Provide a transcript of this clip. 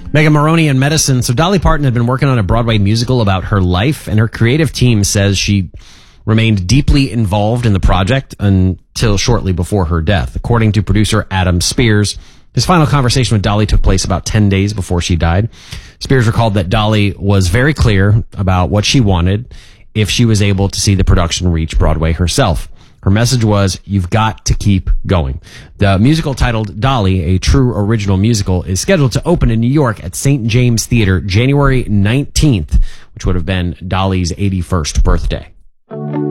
Megan Maroney and Medicine. So Dolly Parton had been working on a Broadway musical about her life, and her creative team says she remained deeply involved in the project until shortly before her death. According to producer Adam Spears, his final conversation with Dolly took place about 10 days before she died. Spears recalled that Dolly was very clear about what she wanted if she was able to see the production reach Broadway herself. Her message was, you've got to keep going. The musical, titled Dolly, a true original musical, is scheduled to open in New York at St. James Theater January 19th, which would have been Dolly's 81st birthday.